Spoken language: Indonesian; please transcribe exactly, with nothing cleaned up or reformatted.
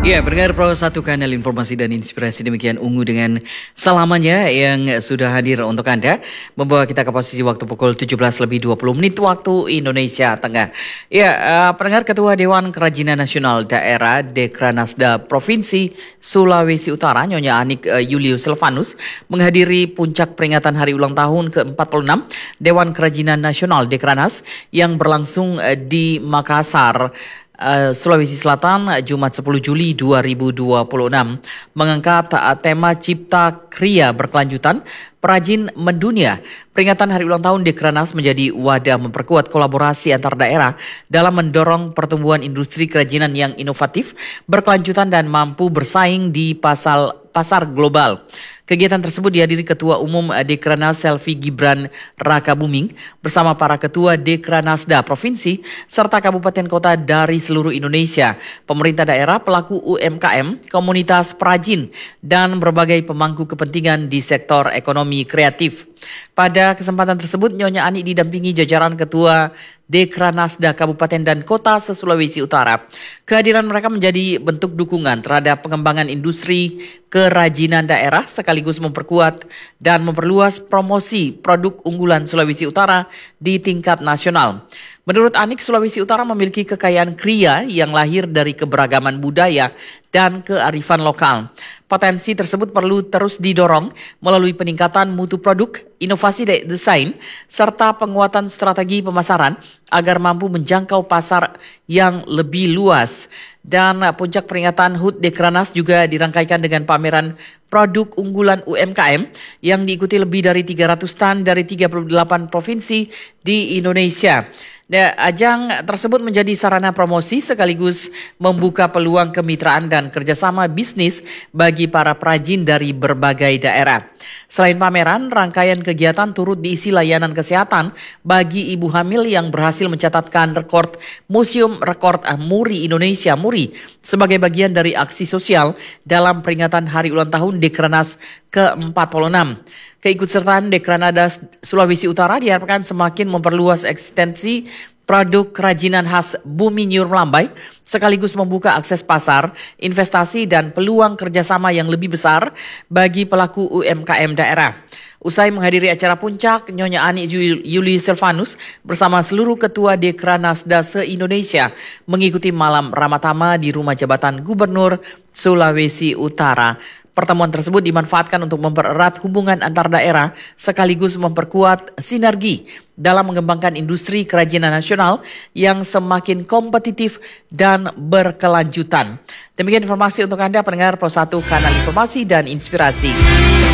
Ya, pendengar Pro satu Kanal Informasi dan Inspirasi, demikian Ungu dengan selamanya yang sudah hadir untuk Anda, membawa kita ke posisi waktu pukul tujuh belas lebih dua puluh menit waktu Indonesia Tengah. Ya, uh, pendengar, Ketua Dewan Kerajinan Nasional Daerah Dekranasda Provinsi Sulawesi Utara, Nyonya Anik uh, Julius Silvanus, menghadiri puncak peringatan hari ulang tahun ke empat puluh enam Dewan Kerajinan Nasional Dekranas yang berlangsung uh, di Makassar, Uh, Sulawesi Selatan, Jumat sepuluh Juli dua ribu dua puluh enam, mengangkat uh, tema Cipta Kriya Berkelanjutan Perajin Mendunia. Peringatan Hari Ulang Tahun Dekranas menjadi wadah memperkuat kolaborasi antar daerah dalam mendorong pertumbuhan industri kerajinan yang inovatif, berkelanjutan dan mampu bersaing di pasar pasar global. Kegiatan tersebut dihadiri Ketua Umum Dekranas Selvi Gibran Rakabuming bersama para Ketua Dekranasda Provinsi serta Kabupaten Kota dari seluruh Indonesia, pemerintah daerah, pelaku U M K M, komunitas perajin, dan berbagai pemangku kepentingan di sektor ekonomi kreatif. Pada kesempatan tersebut, Nyonya Ani didampingi jajaran Ketua Dekranasda Kabupaten dan Kota se-Sulawesi Utara. Kehadiran mereka menjadi bentuk dukungan terhadap pengembangan industri kerajinan daerah sekaligus memperkuat dan memperluas promosi produk unggulan Sulawesi Utara di tingkat nasional. Menurut Anik, Sulawesi Utara memiliki kekayaan kriya yang lahir dari keberagaman budaya dan kearifan lokal. Potensi tersebut perlu terus didorong melalui peningkatan mutu produk, inovasi desain, serta penguatan strategi pemasaran agar mampu menjangkau pasar yang lebih luas. Dan puncak peringatan H U T Dekranas juga dirangkaikan dengan pameran produk unggulan U M K M yang diikuti lebih dari tiga ratus stand dari tiga puluh delapan provinsi di Indonesia. Nah, ajang tersebut menjadi sarana promosi sekaligus membuka peluang kemitraan dan kerjasama bisnis bagi para perajin dari berbagai daerah. Selain pameran, rangkaian kegiatan turut diisi layanan kesehatan bagi ibu hamil yang berhasil mencatatkan rekor Museum Rekor Muri Indonesia Muri sebagai bagian dari aksi sosial dalam peringatan Hari Ulang Tahun Dekranas ke empat puluh enam. Keikutsertaan Dekranasda Sulawesi Utara diharapkan semakin memperluas eksistensi produk kerajinan khas Bumi Nyur Melambai, sekaligus membuka akses pasar, investasi, dan peluang kerjasama yang lebih besar bagi pelaku U M K M daerah. Usai menghadiri acara puncak, Nyonya Ani Julius Silvanus bersama seluruh Ketua Dekranasda se-Indonesia mengikuti malam Ramatama di Rumah Jabatan Gubernur Sulawesi Utara. Pertemuan tersebut dimanfaatkan untuk mempererat hubungan antar daerah sekaligus memperkuat sinergi dalam mengembangkan industri kerajinan nasional yang semakin kompetitif dan berkelanjutan. Demikian informasi untuk Anda, pendengar Pro satu Kanal Informasi dan Inspirasi.